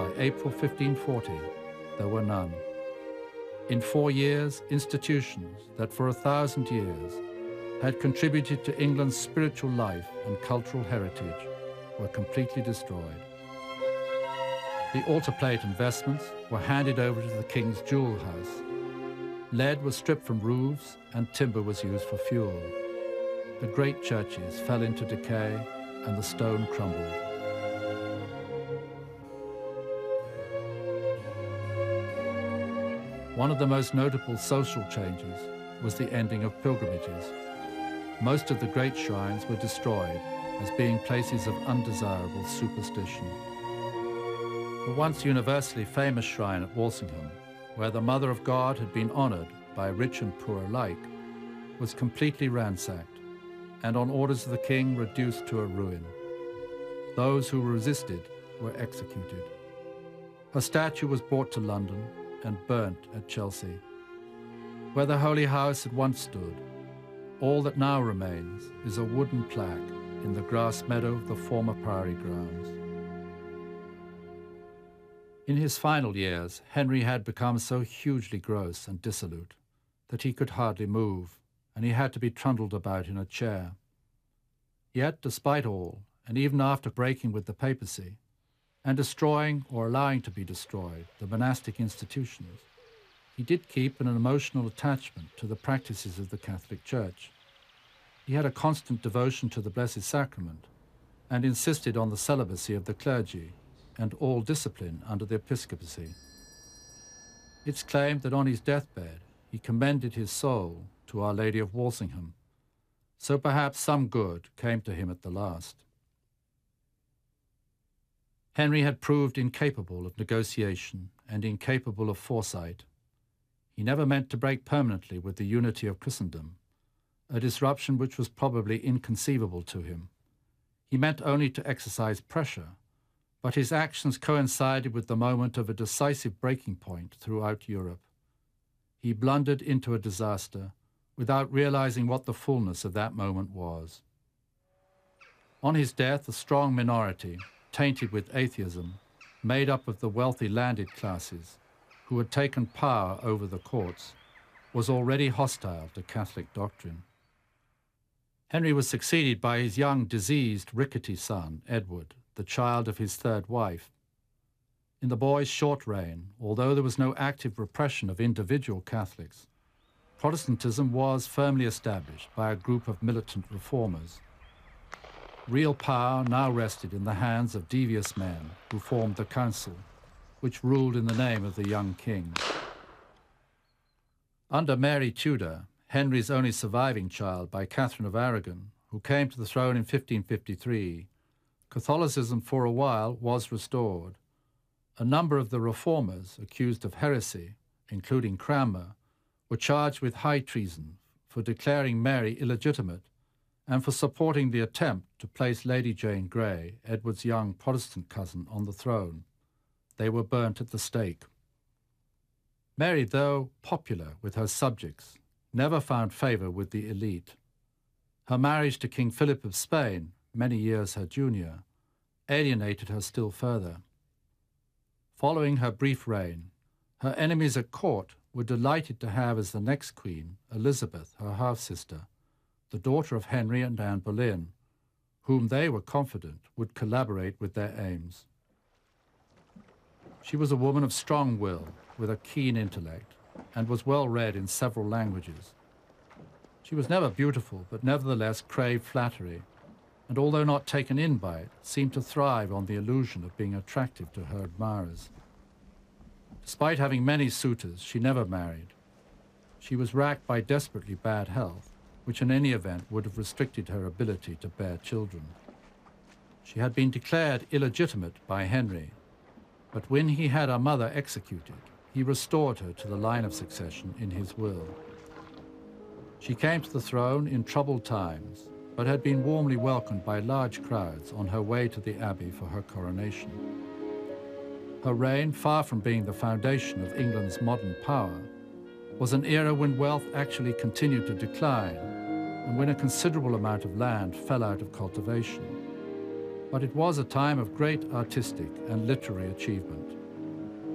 by April 1540, there were none. In 4 years, institutions that for 1,000 years had contributed to England's spiritual life and cultural heritage were completely destroyed. The altar plate and vestments were handed over to the king's jewel house. Lead was stripped from roofs and timber was used for fuel. The great churches fell into decay and the stone crumbled. One of the most notable social changes was the ending of pilgrimages. Most of the great shrines were destroyed as being places of undesirable superstition. The once universally famous shrine at Walsingham, where the Mother of God had been honored by rich and poor alike, was completely ransacked and on orders of the king reduced to a ruin. Those who resisted were executed. Her statue was brought to London and burnt at Chelsea. Where the Holy House had once stood, all that now remains is a wooden plaque in the grass meadow of the former priory grounds. In his final years, Henry had become so hugely gross and dissolute that he could hardly move, and he had to be trundled about in a chair. Yet, despite all, and even after breaking with the papacy, and destroying or allowing to be destroyed the monastic institutions, he did keep an emotional attachment to the practices of the Catholic Church. He had a constant devotion to the Blessed Sacrament and insisted on the celibacy of the clergy and all discipline under the episcopacy. It's claimed that on his deathbed he commended his soul to Our Lady of Walsingham, so perhaps some good came to him at the last. Henry had proved incapable of negotiation and incapable of foresight. He never meant to break permanently with the unity of Christendom, a disruption which was probably inconceivable to him. He meant only to exercise pressure, but his actions coincided with the moment of a decisive breaking point throughout Europe. He blundered into a disaster without realizing what the fullness of that moment was. On his death, a strong minority, tainted with atheism, made up of the wealthy landed classes, who had taken power over the courts, was already hostile to Catholic doctrine. Henry was succeeded by his young, diseased, rickety son, Edward, the child of his third wife. In the boy's short reign, although there was no active repression of individual Catholics, Protestantism was firmly established by a group of militant reformers. Real power now rested in the hands of devious men who formed the council, which ruled in the name of the young king. Under Mary Tudor, Henry's only surviving child by Catherine of Aragon, who came to the throne in 1553, Catholicism for a while was restored. A number of the reformers accused of heresy, including Cranmer, were charged with high treason for declaring Mary illegitimate and for supporting the attempt to place Lady Jane Grey, Edward's young Protestant cousin, on the throne. They were burnt at the stake. Mary, though popular with her subjects, never found favour with the elite. Her marriage to King Philip of Spain, many years her junior, alienated her still further. Following her brief reign, her enemies at court were delighted to have as the next queen Elizabeth, her half-sister, the daughter of Henry and Anne Boleyn, whom they were confident would collaborate with their aims. She was a woman of strong will, with a keen intellect, and was well read in several languages. She was never beautiful, but nevertheless craved flattery, and although not taken in by it, seemed to thrive on the illusion of being attractive to her admirers. Despite having many suitors, she never married. She was racked by desperately bad health, which in any event would have restricted her ability to bear children. She had been declared illegitimate by Henry, but when he had her mother executed, he restored her to the line of succession in his will. She came to the throne in troubled times, but had been warmly welcomed by large crowds on her way to the Abbey for her coronation. Her reign, far from being the foundation of England's modern power, was an era when wealth actually continued to decline and when a considerable amount of land fell out of cultivation. But it was a time of great artistic and literary achievement.